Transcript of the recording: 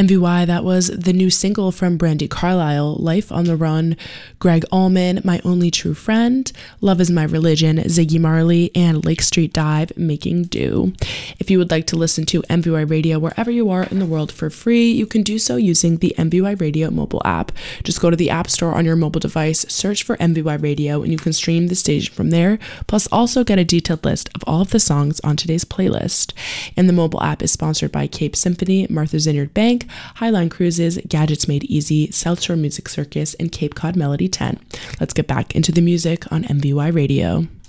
MVY, that was the new single from Brandi Carlile, Life on the Run, Greg Allman, My Only True Friend, Love Is My Religion, Ziggy Marley, and Lake Street Dive, Making Do. If you would like to listen to MVY Radio wherever you are in the world for free, you can do so using the MVY Radio mobile app. Just go to the App Store on your mobile device, search for MVY Radio, and you can stream the station from there, plus also get a detailed list of all of the songs on today's playlist. And the mobile app is sponsored by Cape Symphony, Martha's Vineyard Bank, Highline Cruises, Gadgets Made Easy, South Shore Music Circus, and Cape Cod Melody 10. Let's get back into the music on MVY Radio.